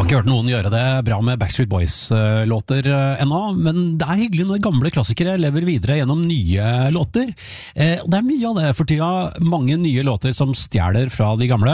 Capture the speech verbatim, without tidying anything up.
ikke hørt noen gjøre det bra med Backstreet Boys-låter ennå, men det er hyggelig når gamle klassikere lever videre gjennom nye låter. Det er mye av det for tida, mange nye låter som stjeler fra de gamle.